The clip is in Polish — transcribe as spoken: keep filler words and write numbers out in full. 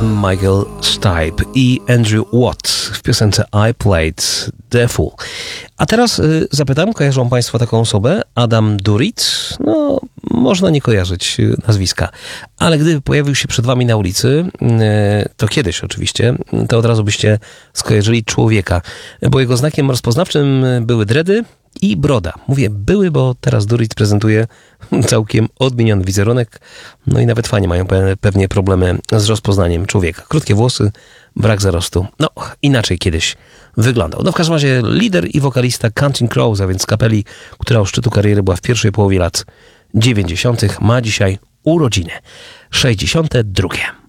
Michael Stipe i Andrew Watt w piosence I Played the Fool. A teraz y, zapytam, kojarzą Państwo taką osobę? Adam Duritz? No, można nie kojarzyć y, nazwiska, ale gdyby pojawił się przed Wami na ulicy, y, to kiedyś oczywiście, to od razu byście skojarzyli człowieka, bo jego znakiem rozpoznawczym były dredy i broda. Mówię były, bo teraz Duritz prezentuje całkiem odmieniony wizerunek, no i nawet fani mają pe- pewnie problemy z rozpoznaniem człowieka. Krótkie włosy, brak zarostu. No, inaczej kiedyś wyglądał. No w każdym razie lider i wokalista Counting Crows, a więc kapeli, która u szczytu kariery była w pierwszej połowie lat dziewięćdziesiątych, ma dzisiaj urodziny. sześćdziesiąte drugie.